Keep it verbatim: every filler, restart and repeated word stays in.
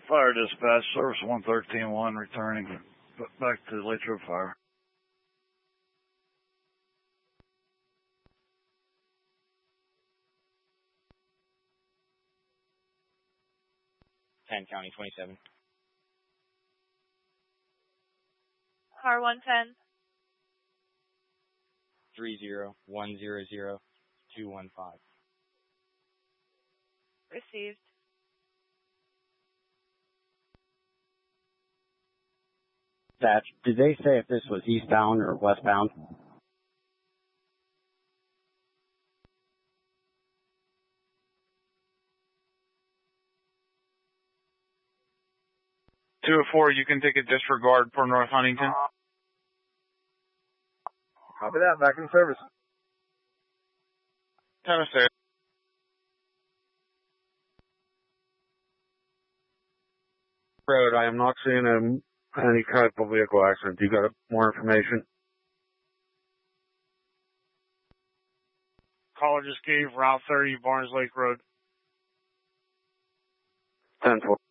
Fire dispatch, service one thirteen one, returning back to Latrobe Fire. ten County twenty-seven. Car one ten. three zero one zero zero two one five. Received. That, did they say if this was eastbound or westbound? two oh four, you can take a disregard for North Huntington. Copy that, back in service. Tennessee. Road, I am not seeing a any type of vehicle accident. You got more information? Caller just gave Route thirty, Barnes Lake Road. ten four.